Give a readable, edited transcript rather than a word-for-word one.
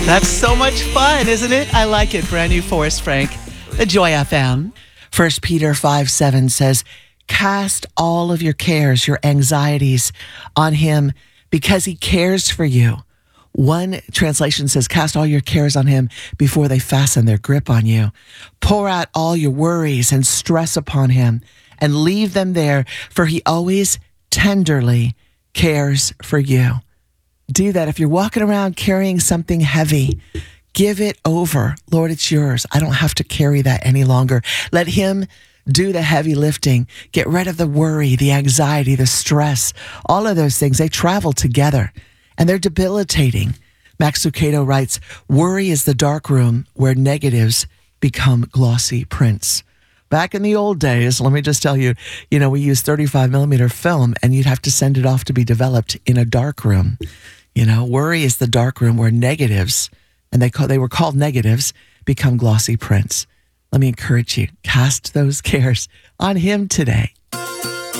That's so much fun, isn't it? I like it. Brand new Forrest Frank, the Joy FM. 1 Peter 5:7 says, cast all of your cares, your anxieties on him because he cares for you. One translation says, cast all your cares on him before they fasten their grip on you. Pour out all your worries and stress upon him and leave them there, for he always tenderly cares for you. Do that. If you're walking around carrying something heavy, give it over. Lord, it's yours. I don't have to carry that any longer. Let him do the heavy lifting. Get rid of the worry, the anxiety, the stress, all of those things. They travel together and they're debilitating. Max Lucado writes, worry is the dark room where negatives become glossy prints. Back in the old days, let me just tell you, we used 35 millimeter film and you'd have to send it off to be developed in a dark room. Worry is the dark room where negatives, and they were called negatives, become glossy prints. Let me encourage you, cast those cares on him today.